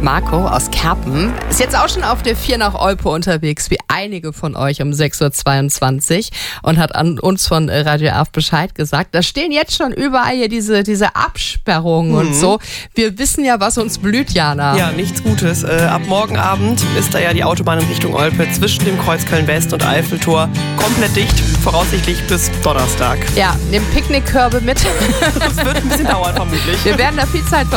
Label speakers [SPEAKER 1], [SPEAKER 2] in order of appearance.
[SPEAKER 1] Marco aus Kerpen ist jetzt auch schon auf der 4 nach Olpe unterwegs, wie einige von euch um 6.22 Uhr und hat an uns von Radio F Bescheid gesagt. Da stehen jetzt schon überall hier diese Absperrungen und so. Wir wissen ja, was uns blüht, Jana.
[SPEAKER 2] Ja, nichts Gutes. Ab morgen Abend ist da ja die Autobahn in Richtung Olpe zwischen dem Kreuz Köln-West und Eiffeltor komplett dicht, voraussichtlich bis Donnerstag.
[SPEAKER 1] Ja, nehmt Picknickkörbe mit.
[SPEAKER 2] Das wird ein bisschen dauern vermutlich.
[SPEAKER 1] Wir werden da viel Zeit